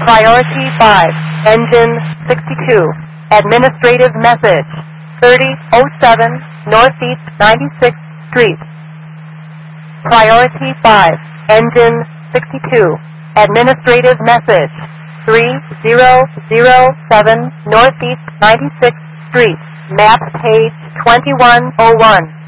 Priority 5, engine 62, administrative message, 3007 Northeast 96th Street. Priority 5, engine 62, administrative message, 3007 Northeast 96th Street, map page 2101.